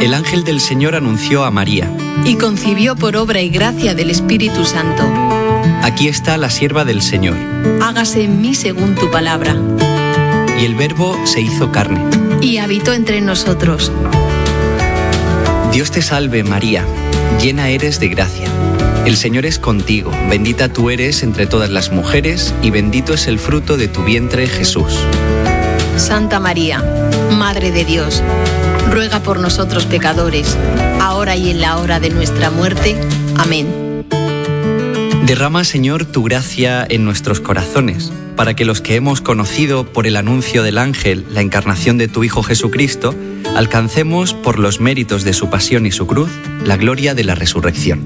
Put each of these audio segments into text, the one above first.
El ángel del Señor anunció a María. Y concibió por obra y gracia del Espíritu Santo. Aquí está la sierva del Señor. Hágase en mí según tu palabra. Y el Verbo se hizo carne. Y habitó entre nosotros. Dios te salve, María, llena eres de gracia. El Señor es contigo, bendita tú eres entre todas las mujeres, y bendito es el fruto de tu vientre, Jesús. Santa María, Madre de Dios, ruega por nosotros pecadores, ahora y en la hora de nuestra muerte. Amén. Derrama, Señor, tu gracia en nuestros corazones, para que los que hemos conocido por el anuncio del ángel la encarnación de tu Hijo Jesucristo, alcancemos por los méritos de su pasión y su cruz la gloria de la resurrección.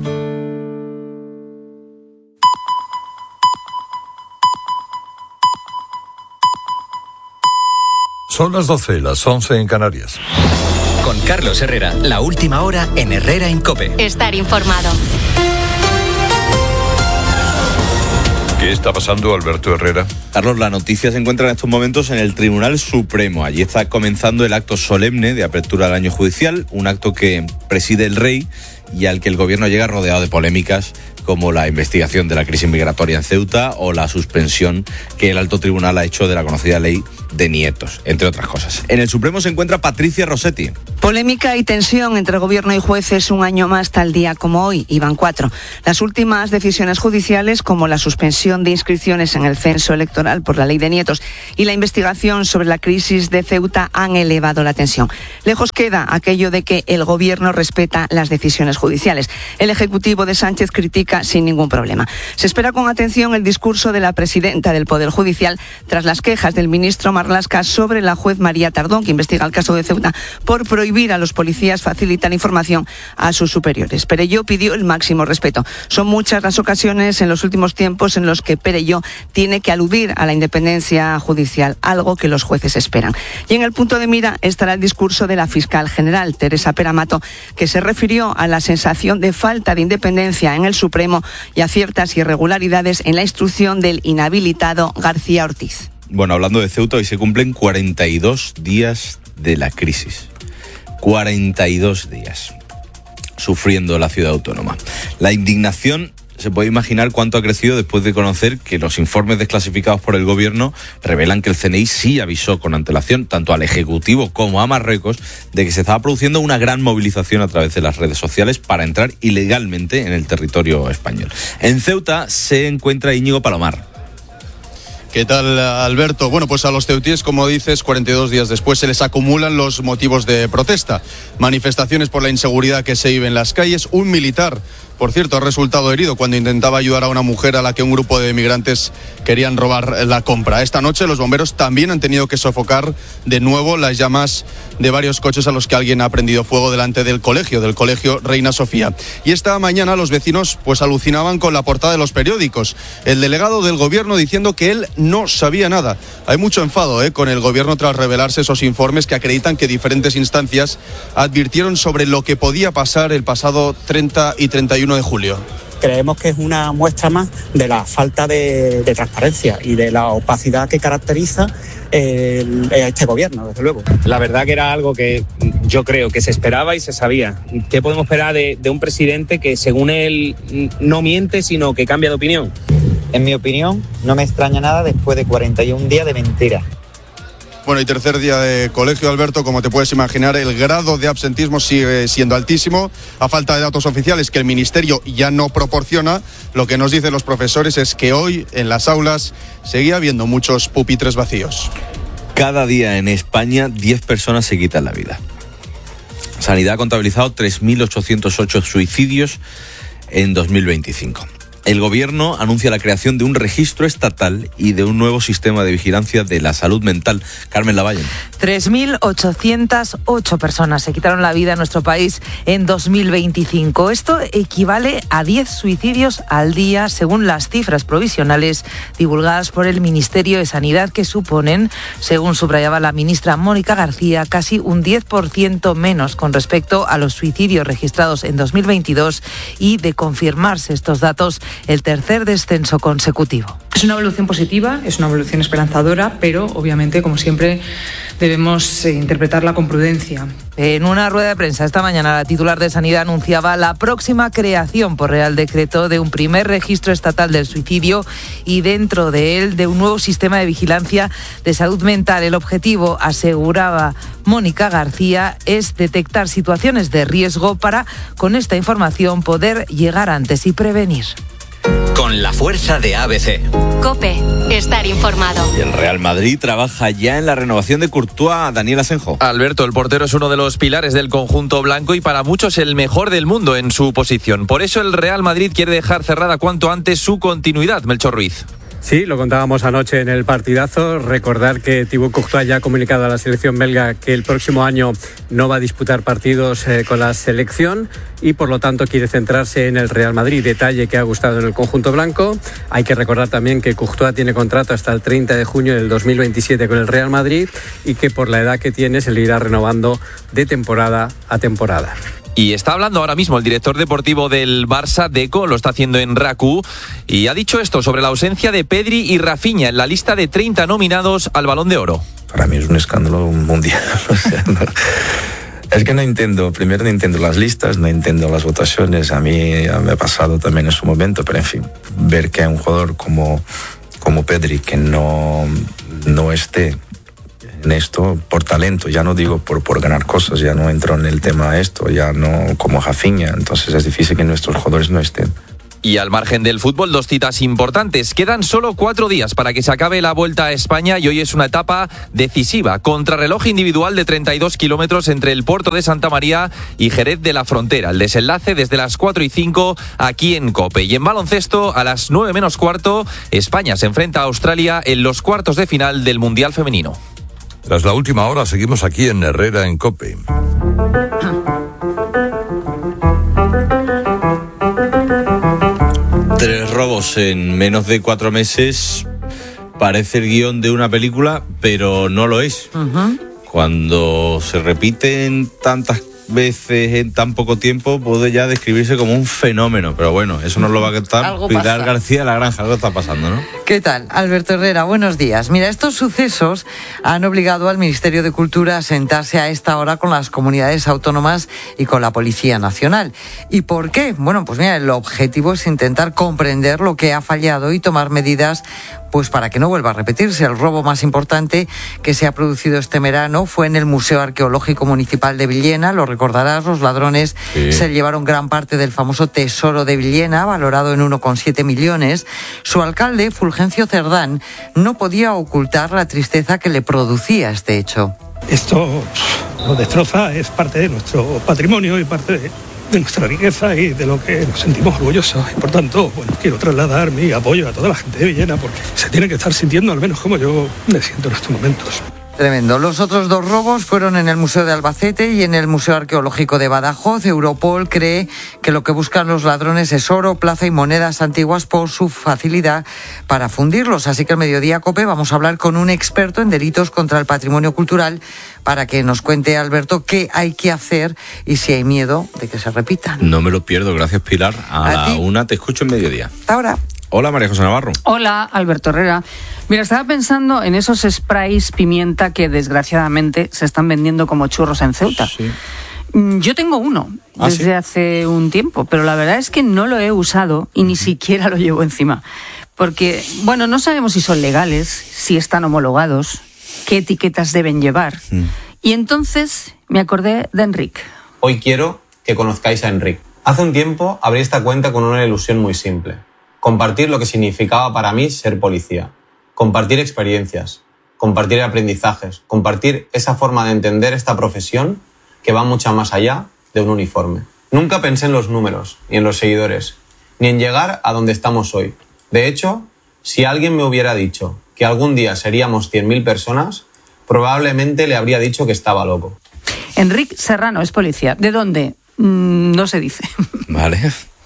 Son las 12, las 11 en Canarias. Con Carlos Herrera, la última hora en Herrera en COPE. Estar informado. ¿Qué está pasando, Alberto Herrera? Carlos, la noticia se encuentra en estos momentos en el Tribunal Supremo. Allí está comenzando el acto solemne de apertura del año judicial, un acto que preside el rey y al que el gobierno llega rodeado de polémicas, como la investigación de la crisis migratoria en Ceuta o la suspensión que el alto tribunal ha hecho de la conocida ley de nietos, entre otras cosas. En el Supremo se encuentra Patricia Rossetti. Polémica y tensión entre gobierno y jueces un año más tal día como hoy, y van 4. Las últimas decisiones judiciales, como la suspensión de inscripciones en el censo electoral por la ley de nietos y la investigación sobre la crisis de Ceuta, han elevado la tensión. Lejos queda aquello de que el gobierno respeta las decisiones judiciales. El Ejecutivo de Sánchez critica sin ningún problema. Se espera con atención el discurso de la presidenta del Poder Judicial tras las quejas del ministro Marlaska sobre la juez María Tardón, que investiga el caso de Ceuta, por prohibir a los policías facilitar información a sus superiores. Perelló pidió el máximo respeto. Son muchas las ocasiones en los últimos tiempos en los que Perelló tiene que aludir a la independencia judicial, algo que los jueces esperan. Y en el punto de mira estará el discurso de la fiscal general, Teresa Peramato, que se refirió a la sensación de falta de independencia en el Supremo y a ciertas irregularidades en la instrucción del inhabilitado García Ortiz. Bueno, hablando de Ceuta, hoy se cumplen 42 días de la crisis. 42 días sufriendo la ciudad autónoma. La indignación, se puede imaginar cuánto ha crecido después de conocer que los informes desclasificados por el gobierno revelan que el CNI sí avisó con antelación, tanto al Ejecutivo como a Marruecos, de que se estaba produciendo una gran movilización a través de las redes sociales para entrar ilegalmente en el territorio español. En Ceuta se encuentra Íñigo Palomar. ¿Qué tal, Alberto? Bueno, pues a los ceutíes, como dices, 42 días después se les acumulan los motivos de protesta. Manifestaciones por la inseguridad que se vive en las calles. Un militar, por cierto, ha resultado herido cuando intentaba ayudar a una mujer a la que un grupo de migrantes querían robar la compra. Esta noche los bomberos también han tenido que sofocar de nuevo las llamas de varios coches a los que alguien ha prendido fuego delante del colegio Reina Sofía. Y esta mañana los vecinos pues alucinaban con la portada de los periódicos. El delegado del gobierno diciendo que él no sabía nada. Hay mucho enfado con el gobierno tras revelarse esos informes que acreditan que diferentes instancias advirtieron sobre lo que podía pasar el pasado 30 y 31 de julio. Creemos que es una muestra más de la falta de transparencia y de la opacidad que caracteriza a este gobierno, desde luego. La verdad que era algo que yo creo que se esperaba y se sabía. ¿Qué podemos esperar de un presidente que, según él, no miente, sino que cambia de opinión? En mi opinión, no me extraña nada después de 41 días de mentira. Bueno, y tercer día de colegio, Alberto, como te puedes imaginar, el grado de absentismo sigue siendo altísimo. A falta de datos oficiales que el Ministerio ya no proporciona, lo que nos dicen los profesores es que hoy en las aulas seguía habiendo muchos pupitres vacíos. Cada día en España 10 personas se quitan la vida. Sanidad ha contabilizado 3.808 suicidios en 2025. El gobierno anuncia la creación de un registro estatal y de un nuevo sistema de vigilancia de la salud mental. Carmen Lavalle. 3.808 personas se quitaron la vida en nuestro país en 2025. Esto equivale a 10 suicidios al día, según las cifras provisionales divulgadas por el Ministerio de Sanidad, que suponen, según subrayaba la ministra Mónica García, casi un 10% menos con respecto a los suicidios registrados en 2022 y, de confirmarse estos datos, el tercer descenso consecutivo. Es una evolución positiva, es una evolución esperanzadora, pero obviamente, como siempre, debemos interpretarla con prudencia. En una rueda de prensa esta mañana, la titular de Sanidad anunciaba la próxima creación por Real Decreto de un primer registro estatal del suicidio y dentro de él de un nuevo sistema de vigilancia de salud mental. El objetivo, aseguraba Mónica García, es detectar situaciones de riesgo para, con esta información, poder llegar antes y prevenir. Con la fuerza de ABC. COPE, estar informado. Y el Real Madrid trabaja ya en la renovación de Courtois. Daniel Asenjo. Alberto, el portero es uno de los pilares del conjunto blanco y para muchos el mejor del mundo en su posición. Por eso el Real Madrid quiere dejar cerrada cuanto antes su continuidad. Melchor Ruiz. Sí, lo contábamos anoche en el partidazo. Recordar que Thibaut Courtois ya ha comunicado a la selección belga que el próximo año no va a disputar partidos con la selección y por lo tanto quiere centrarse en el Real Madrid. Detalle que ha gustado en el conjunto blanco. Hay que recordar también que Courtois tiene contrato hasta el 30 de junio del 2027 con el Real Madrid y que por la edad que tiene se le irá renovando de temporada a temporada. Y está hablando ahora mismo el director deportivo del Barça, Deco, lo está haciendo en RACU, y ha dicho esto sobre la ausencia de Pedri y Rafinha en la lista de 30 nominados al Balón de Oro. Para mí es un escándalo mundial. O sea, no, es que no entiendo las listas, no entiendo las votaciones. A mí ya me ha pasado también en su momento, pero en fin, ver que hay un jugador como Pedri que no esté en esto por talento, ya no digo por ganar cosas, ya no entro en el tema esto, ya no como Rafinha, entonces es difícil que nuestros jugadores no estén. Y al margen del fútbol, 2 citas importantes. Quedan solo 4 días para que se acabe la Vuelta a España y hoy es una etapa decisiva. Contrarreloj individual de 32 kilómetros entre el puerto de Santa María y Jerez de la Frontera. El desenlace desde las 4:05 aquí en COPE. Y en baloncesto, a las 9 menos cuarto, España se enfrenta a Australia en los cuartos de final del Mundial Femenino. Tras la última hora, seguimos aquí en Herrera en COPE. Tres robos en menos de 4 meses. Parece el guión de una película, pero no lo es. Cuando se repiten tantas veces en tan poco tiempo, puede ya describirse como un fenómeno. Pero bueno, eso nos lo va a contar Pilar García de la Granja. Algo está pasando, ¿no? ¿Qué tal? Alberto Herrera, buenos días. Mira, estos sucesos han obligado al Ministerio de Cultura a sentarse a esta hora con las comunidades autónomas y con la Policía Nacional. ¿Y por qué? Bueno, pues mira, el objetivo es intentar comprender lo que ha fallado y tomar medidas pues para que no vuelva a repetirse. El robo más importante que se ha producido este verano fue en el Museo Arqueológico Municipal de Villena. Lo recordarás, los ladrones se llevaron gran parte del famoso tesoro de Villena, valorado en 1,7 millones. Su alcalde, Fulgencio Cerdán, no podía ocultar la tristeza que le producía este hecho. Esto lo destroza, es parte de nuestro patrimonio y parte de nuestra riqueza y de lo que nos sentimos orgullosos. Y por tanto, bueno, quiero trasladar mi apoyo a toda la gente de Villena porque se tiene que estar sintiendo al menos como yo me siento en estos momentos. Tremendo. Los otros 2 robos fueron en el Museo de Albacete y en el Museo Arqueológico de Badajoz. Europol cree que lo que buscan los ladrones es oro, plata y monedas antiguas por su facilidad para fundirlos. Así que al mediodía, COPE, vamos a hablar con un experto en delitos contra el patrimonio cultural para que nos cuente, Alberto, qué hay que hacer y si hay miedo de que se repitan. No me lo pierdo. Gracias, Pilar. A la 1 te escucho en mediodía. Hasta ahora. Hola, María José Navarro. Hola, Alberto Herrera. Mira, estaba pensando en esos sprays pimienta que desgraciadamente se están vendiendo como churros en Ceuta. Sí. Yo tengo uno desde hace un tiempo, pero la verdad es que no lo he usado y ni siquiera lo llevo encima. Porque, bueno, no sabemos si son legales, si están homologados, qué etiquetas deben llevar. Y entonces me acordé de Enric. Hoy quiero que conozcáis a Enric. Hace un tiempo abrí esta cuenta con una ilusión muy simple. Compartir lo que significaba para mí ser policía. Compartir experiencias, compartir aprendizajes, compartir esa forma de entender esta profesión que va mucho más allá de un uniforme. Nunca pensé en los números, ni en los seguidores, ni en llegar a donde estamos hoy. De hecho, si alguien me hubiera dicho que algún día seríamos 100.000 personas, probablemente le habría dicho que estaba loco. Enric Serrano es policía. ¿De dónde? No se dice. Vale.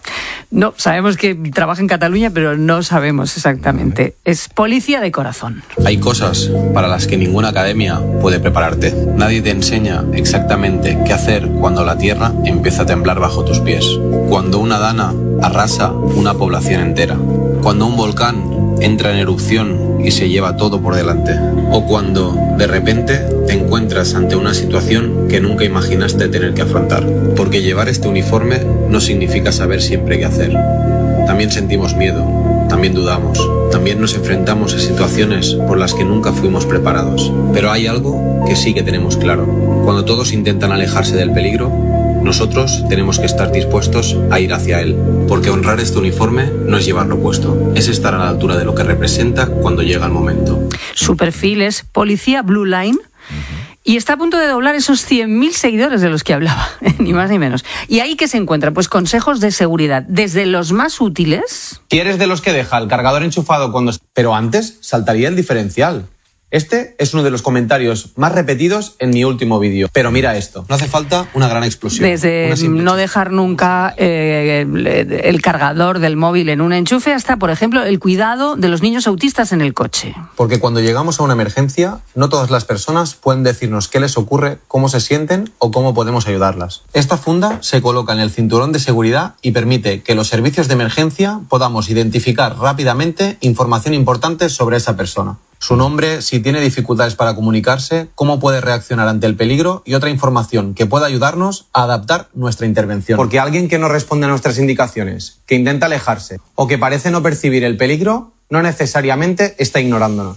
No, sabemos que trabaja en Cataluña, pero no sabemos exactamente. Es policía de corazón. Hay cosas para las que ninguna academia puede prepararte. Nadie te enseña exactamente qué hacer cuando la tierra empieza a temblar bajo tus pies. Cuando una dana arrasa una población entera. Cuando un volcán entra en erupción y se lleva todo por delante. O cuando, de repente, te encuentras ante una situación que nunca imaginaste tener que afrontar. Porque llevar este uniforme no significa saber siempre qué hacer. También sentimos miedo, también dudamos, también nos enfrentamos a situaciones por las que nunca fuimos preparados. Pero hay algo que sí que tenemos claro. Cuando todos intentan alejarse del peligro, nosotros tenemos que estar dispuestos a ir hacia él, porque honrar este uniforme no es llevarlo puesto, es estar a la altura de lo que representa cuando llega el momento. Su perfil es Policía Blue Line y está a punto de doblar esos 100.000 seguidores de los que hablaba, ni más ni menos. ¿Y ahí qué se encuentra? Pues consejos de seguridad, desde los más útiles... Si eres de los que deja el cargador enchufado cuando... Pero antes saltaría el diferencial. Este es uno de los comentarios más repetidos en mi último vídeo. Pero mira esto, no hace falta una gran explosión. Desde no dejar nunca el cargador del móvil en un enchufe hasta, por ejemplo, el cuidado de los niños autistas en el coche. Porque cuando llegamos a una emergencia, no todas las personas pueden decirnos qué les ocurre, cómo se sienten o cómo podemos ayudarlas. Esta funda se coloca en el cinturón de seguridad y permite que los servicios de emergencia podamos identificar rápidamente información importante sobre esa persona. Su nombre, si tiene dificultades para comunicarse, cómo puede reaccionar ante el peligro y otra información que pueda ayudarnos a adaptar nuestra intervención. Porque alguien que no responde a nuestras indicaciones, que intenta alejarse o que parece no percibir el peligro, no necesariamente está ignorándonos.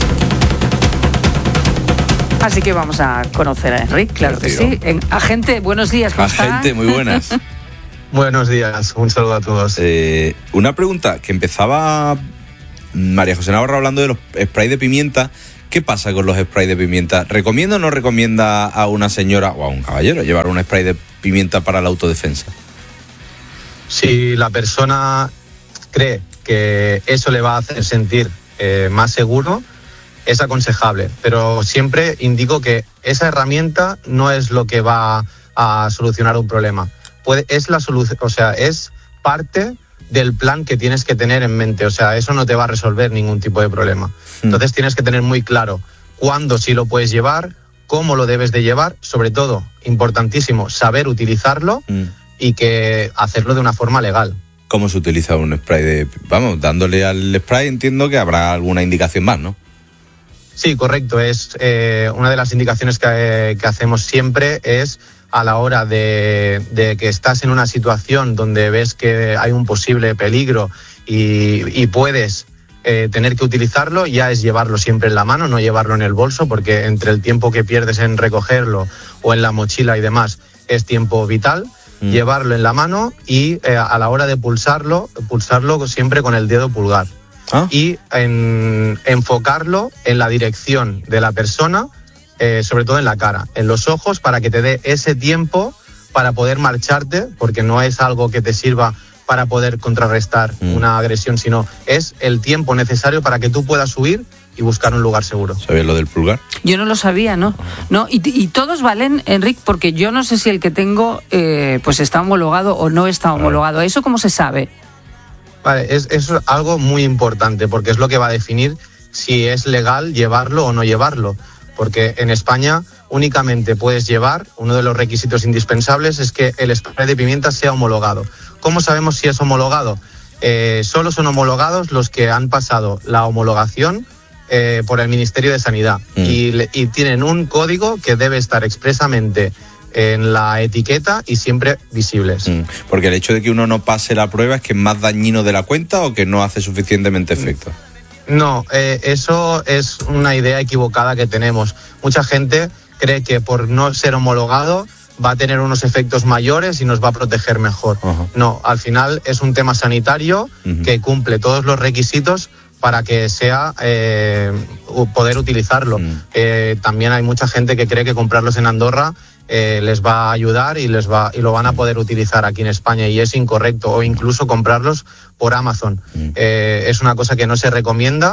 Así que vamos a conocer a Enric, claro que sí. Agente, buenos días, ¿cómo está? Agente, muy buenas. Buenos días, un saludo a todos. Una pregunta que empezaba María José Navarro hablando de los sprays de pimienta. ¿Qué pasa con los sprays de pimienta? ¿Recomienda o no recomienda a una señora o a un caballero llevar un spray de pimienta para la autodefensa? Si la persona cree que eso le va a hacer sentir más seguro, es aconsejable, pero siempre indico que esa herramienta no es lo que va a solucionar un problema. Es la solución, o sea, es parte del plan que tienes que tener en mente. O sea, eso no te va a resolver ningún tipo de problema. Entonces tienes que tener muy claro cuándo sí lo puedes llevar, cómo lo debes de llevar, sobre todo, importantísimo, saber utilizarlo y que hacerlo de una forma legal. ¿Cómo se utiliza un spray de... Vamos, dándole al spray entiendo que habrá alguna indicación más, ¿no? Sí, correcto. Es una de las indicaciones que hacemos siempre es a la hora de que estás en una situación donde ves que hay un posible peligro y puedes tener que utilizarlo, ya es llevarlo siempre en la mano, no llevarlo en el bolso, porque entre el tiempo que pierdes en recogerlo o en la mochila y demás es tiempo vital. Llevarlo en la mano y a la hora de pulsarlo siempre con el dedo pulgar. Y enfocarlo en la dirección de la persona, sobre todo en la cara, en los ojos, para que te dé ese tiempo para poder marcharte, porque no es algo que te sirva para poder contrarrestar una agresión, sino es el tiempo necesario para que tú puedas huir y buscar un lugar seguro. ¿Sabías lo del pulgar? Yo no lo sabía, ¿no? Y todos valen, Enric, porque yo no sé si el que tengo pues está homologado o no está homologado. ¿Eso cómo se sabe? Vale, es algo muy importante, porque es lo que va a definir si es legal llevarlo o no llevarlo. Porque en España únicamente puedes llevar, uno de los requisitos indispensables es que el spray de pimienta sea homologado. ¿Cómo sabemos si es homologado? Solo son homologados los que han pasado la homologación por el Ministerio de Sanidad y tienen un código que debe estar expresamente en la etiqueta y siempre visibles. Porque el hecho de que uno no pase la prueba es que es más dañino de la cuenta o que no hace suficientemente efecto. No, eso es una idea equivocada que tenemos. Mucha gente cree que por no ser homologado va a tener unos efectos mayores y nos va a proteger mejor. No, al final es un tema sanitario que cumple todos los requisitos para que sea poder utilizarlo. También hay mucha gente que cree que comprarlos en Andorra les va a ayudar y lo van a poder utilizar aquí en España, y es incorrecto, o incluso comprarlos por Amazon. Es una cosa que no se recomienda.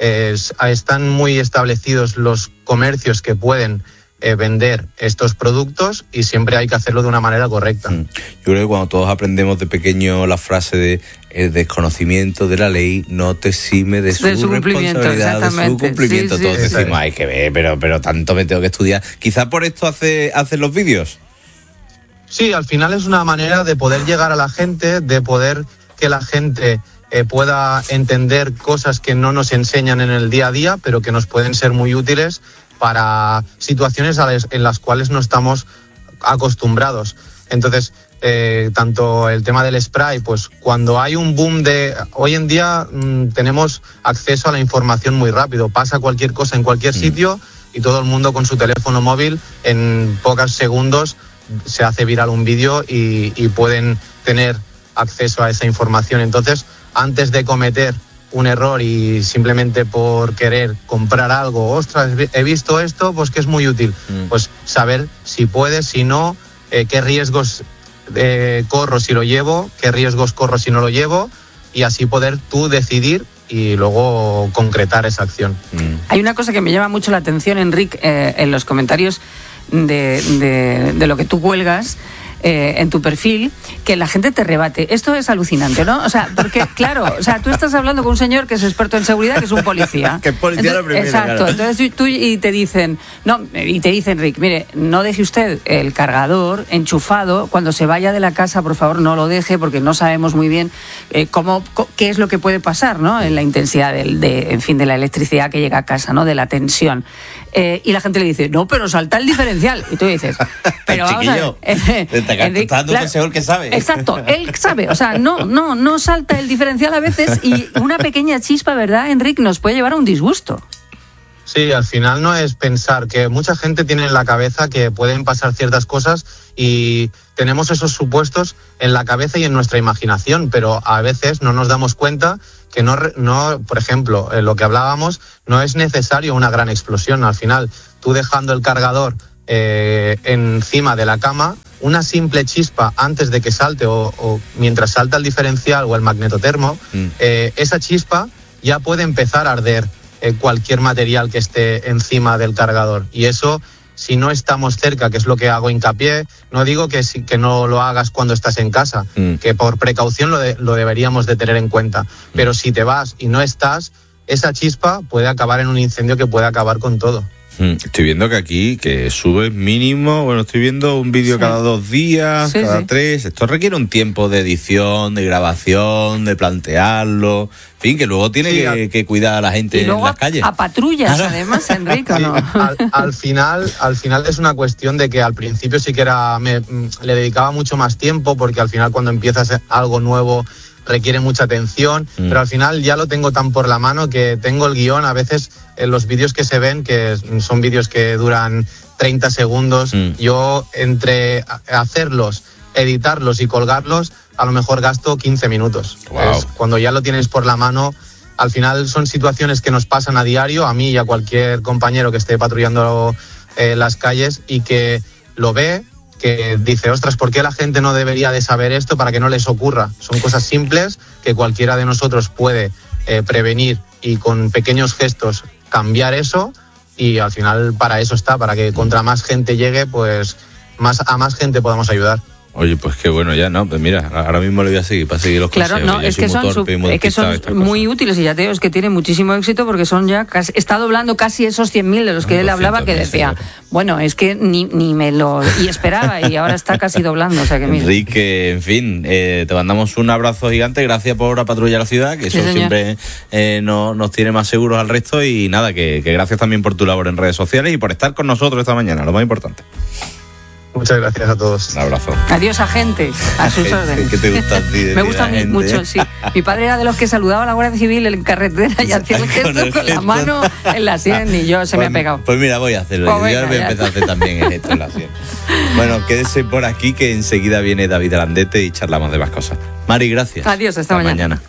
Están muy establecidos los comercios que pueden vender estos productos y siempre hay que hacerlo de una manera correcta. Yo creo que cuando todos aprendemos de pequeño la frase de el desconocimiento de la ley no te exime de su responsabilidad, de su cumplimiento. Todos decimos, hay que ver, pero tanto me tengo que estudiar. Quizá por esto hacen los vídeos. Sí, al final es una manera de poder llegar a la gente, de poder que la gente pueda entender cosas que no nos enseñan en el día a día, pero que nos pueden ser muy útiles para situaciones en las cuales no estamos acostumbrados. Entonces, tanto el tema del spray, pues cuando hay un boom hoy en día tenemos acceso a la información muy rápido, pasa cualquier cosa en cualquier sitio y todo el mundo con su teléfono móvil en pocos segundos se hace viral un vídeo y pueden tener acceso a esa información. Entonces, antes de cometer un error y simplemente por querer comprar algo, ostras, he visto esto, pues que es muy útil, pues saber si puedes, si no, qué riesgos corro si lo llevo, qué riesgos corro si no lo llevo, y así poder tú decidir y luego concretar esa acción. Hay una cosa que me llama mucho la atención, Enric, en los comentarios de lo que tú cuelgas en tu perfil, que la gente te rebate. Esto es alucinante, ¿no? O sea, porque, claro, o sea, tú estás hablando con un señor que es experto en seguridad, que es un policía. Que es policía lo primero. Exacto. Claro. Entonces tú y te dicen, Enric, mire, no deje usted el cargador enchufado, cuando se vaya de la casa, por favor, no lo deje, porque no sabemos muy bien qué es lo que puede pasar, ¿no? En la intensidad de la electricidad que llega a casa, ¿no? De la tensión. Y la gente le dice, no, pero salta el diferencial. Y tú dices, pero vamos a ver. Está dando un consejo el que sabe. Exacto, él sabe. O sea, no salta el diferencial a veces, y una pequeña chispa, ¿verdad, Enric?, nos puede llevar a un disgusto. Sí, al final no es pensar, que mucha gente tiene en la cabeza que pueden pasar ciertas cosas y tenemos esos supuestos en la cabeza y en nuestra imaginación, pero a veces no nos damos cuenta que no, por ejemplo, lo que hablábamos, no es necesario una gran explosión. Al final, tú dejando el cargador encima de la cama, una simple chispa antes de que salte o mientras salta el diferencial o el magnetotermo, esa chispa ya puede empezar a arder cualquier material que esté encima del cargador. Y eso, si no estamos cerca, que es lo que hago hincapié, no digo que no lo hagas cuando estás en casa, que por precaución lo deberíamos de tener en cuenta. Pero si te vas y no estás, esa chispa puede acabar en un incendio que puede acabar con todo. Estoy viendo que aquí, que sube mínimo, bueno, estoy viendo un vídeo cada 2 días, cada 3. Esto requiere un tiempo de edición, de grabación, de plantearlo. En fin, que luego tiene que cuidar a la gente en las calles. A patrullas, además, Enrique, ¿no? Al final es una cuestión de que al principio sí que le dedicaba mucho más tiempo, porque al final cuando empiezas algo nuevo requiere mucha atención, pero al final ya lo tengo tan por la mano que tengo el guión. A veces en los vídeos que se ven, que son vídeos que duran 30 segundos, yo entre hacerlos, editarlos y colgarlos, a lo mejor gasto 15 minutos. Wow. Cuando ya lo tienes por la mano, al final son situaciones que nos pasan a diario, a mí y a cualquier compañero que esté patrullando las calles y que lo ve, que dice, ostras, ¿por qué la gente no debería de saber esto para que no les ocurra? Son cosas simples que cualquiera de nosotros puede prevenir y con pequeños gestos cambiar eso, y al final para eso está, para que contra más gente llegue, pues a más gente podamos ayudar. Oye, pues qué bueno, ya, ¿no? Pues mira, ahora mismo lo voy a seguir para seguir los consejos. Claro, no, es que son muy útiles, y ya te digo, es que tiene muchísimo éxito, porque son ya casi, está doblando casi esos 100.000 de los que él hablaba, que decía, bueno, es que ni me lo esperaba, y ahora está casi doblando, o sea que mira. Enrique, en fin, te mandamos un abrazo gigante, gracias por patrullar la ciudad, que eso siempre nos tiene más seguros al resto, y nada, que gracias también por tu labor en redes sociales y por estar con nosotros esta mañana, lo más importante. Muchas gracias a todos. Un abrazo. Adiós, agente. A sus órdenes. ¿Qué te gusta a ti? Me gusta a mí mucho, sí. Mi padre era de los que saludaba a la Guardia Civil en carretera y hacía el gesto con la mano en la sien, y yo me ha pegado. Pues mira, voy a hacerlo. Yo ahora voy a empezar a hacer también el gesto en la sien. Bueno, quédese por aquí, que enseguida viene David Arandete y charlamos de más cosas. Mari, gracias. Adiós, hasta mañana.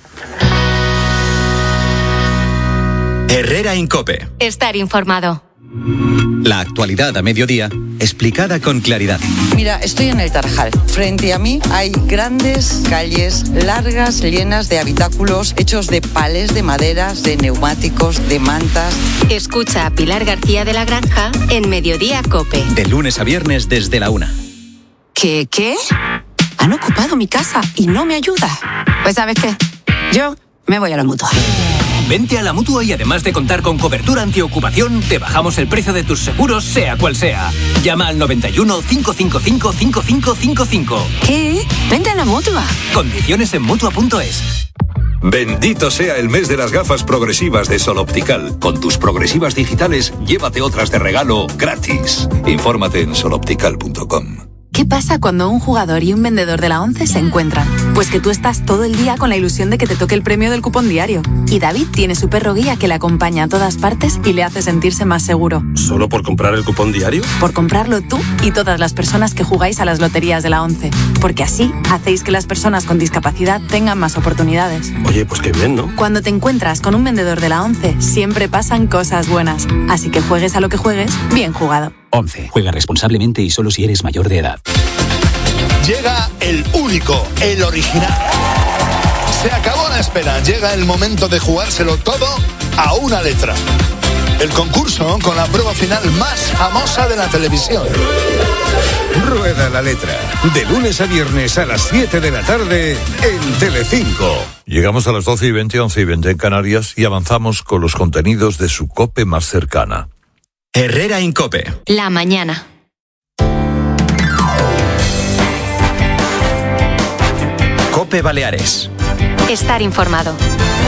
Herrera Incope. Estar informado. La actualidad a mediodía, explicada con claridad. Mira, estoy en el Tarajal. Frente a mí hay grandes calles largas, llenas de habitáculos hechos de palés, de maderas, de neumáticos, de mantas. Escucha a Pilar García de la Granja en Mediodía Cope. De lunes a viernes desde la 1. ¿Qué? Han ocupado mi casa y no me ayuda. Pues ¿sabes qué? Yo me voy a la Mutua. Vente a la Mutua y además de contar con cobertura antiocupación, te bajamos el precio de tus seguros, sea cual sea. Llama al 91 555 5555. ¿Qué? Vente a la Mutua. Condiciones en Mutua.es. Bendito sea el mes de las gafas progresivas de Sol Optical. Con tus progresivas digitales, llévate otras de regalo gratis. Infórmate en soloptical.com. ¿Qué pasa cuando un jugador y un vendedor de la ONCE se encuentran? Pues que tú estás todo el día con la ilusión de que te toque el premio del cupón diario. Y David tiene su perro guía que le acompaña a todas partes y le hace sentirse más seguro. ¿Solo por comprar el cupón diario? Por comprarlo tú y todas las personas que jugáis a las loterías de la ONCE. Porque así hacéis que las personas con discapacidad tengan más oportunidades. Oye, pues qué bien, ¿no? Cuando te encuentras con un vendedor de la ONCE, siempre pasan cosas buenas. Así que juegues a lo que juegues, bien jugado. ONCE. Juega responsablemente y solo si eres mayor de edad. Llega el único, el original. Se acabó la espera. Llega el momento de jugárselo todo a una letra. El concurso con la prueba final más famosa de la televisión. Rueda la letra. De lunes a viernes a las 7 de la tarde en Telecinco. Llegamos a las 12:20, 11:20 en Canarias y avanzamos con los contenidos de su COPE más cercana. Herrera Incope. La mañana. COPE Baleares. Estar informado.